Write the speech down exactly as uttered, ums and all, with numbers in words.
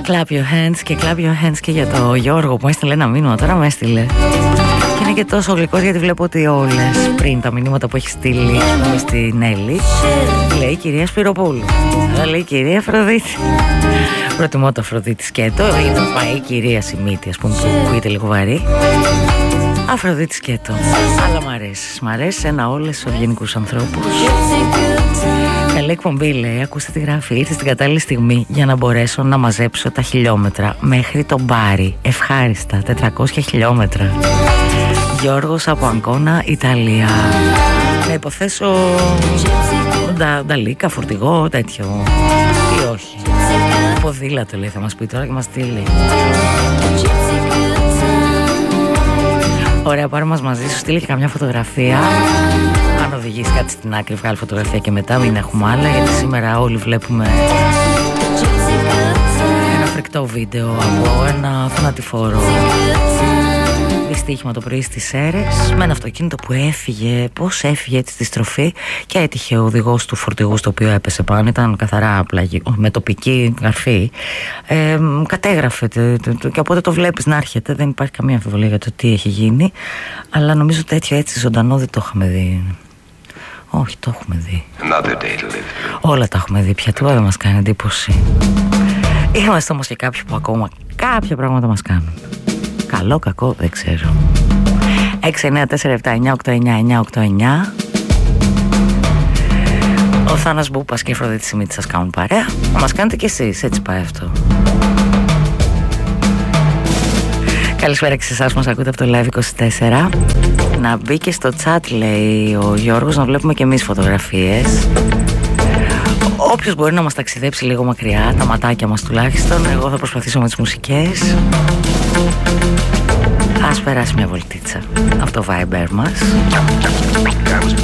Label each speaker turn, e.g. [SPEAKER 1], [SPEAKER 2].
[SPEAKER 1] Clap your hands και clap your hands και για το Γιώργο που έστειλε ένα μήνυμα, τώρα με έστειλε. Και είναι και τόσο γλυκός γιατί βλέπω ότι όλες πριν τα μηνύματα που έχει στείλει στην Έλλη λέει η κυρία Σπυροπούλου, λέει η κυρία Αφροδίτη. Προτιμώ το Αφροδίτη σκέτο, είναι πάει η κυρία Σιμίτη, ας πούμε, που ακούγεται λίγο βαρύ. Αφροδίτη σκέτο, αλλά μ' αρέσει, μ' αρέσει ένα όλες τους ευγενικούς ανθρώπους. Καλή εκπομπή, λέει, ακούστε τι γράφει. Ήρθε στην κατάλληλη στιγμή για να μπορέσω να μαζέψω τα χιλιόμετρα μέχρι τον Μπάρι. Ευχάριστα, τετρακόσια χιλιόμετρα. Γιώργος από Αγκώνα, Ιταλία. Να υποθέσω ντα, νταλίκα, φορτηγό, τέτοιο ή όχι. Ποδήλατο, λέει, θα μας πει τώρα και μας στείλει. Ωραία, πάρε μας μαζί σου, στείλει και καμιά φωτογραφία. Αν οδηγείς κάτι στην άκρη, βγάλει φωτογραφία και μετά, μην έχουμε άλλα, γιατί σήμερα όλοι βλέπουμε ένα φρικτό βίντεο από ένα θανατηφόρο δυστύχημα το πρωί στις Σέρρες με ένα αυτοκίνητο που έφυγε, πώς έφυγε έτσι στη στροφή και έτυχε ο οδηγός του φορτηγού στο οποίο έπεσε πάνω, ήταν καθαρά πλαγι, με τοπική καρφή, ε, κατέγραφε και οπότε το βλέπεις να έρχεται, δεν υπάρχει καμία αμφιβολία για το τι έχει γίνει, αλλά νομίζω τέτοιο έτσι ζωντανό δεν το είχαμε δει. Όχι, το έχουμε δει. Όλα τα έχουμε δει πια, τώρα δεν μας κάνει εντύπωση. Είμαστε όμως και κάποιοι που ακόμα κάποια πράγματα μας κάνουν. Καλό, κακό, δεν ξέρω. έξι εννιά τέσσερα επτά εννιά οκτώ εννιά εννιά οκτώ εννιά. Ο Θάνας Μπούπας και η Αφροδίτη Σιμίτη σας κάνουν παρέα. Να μας κάνετε κι εσείς, έτσι πάει αυτό. Καλησπέρα και σε εσάς που μας ακούτε από το Live είκοσι τέσσερα. Να μπει και στο chat, λέει ο Γιώργος, να βλέπουμε και εμείς φωτογραφίες. Όποιος μπορεί να μας ταξιδέψει λίγο μακριά, τα ματάκια μας τουλάχιστον, εγώ θα προσπαθήσω με τις μουσικές. Ας περάσει μια βολτίτσα από το Viber μας.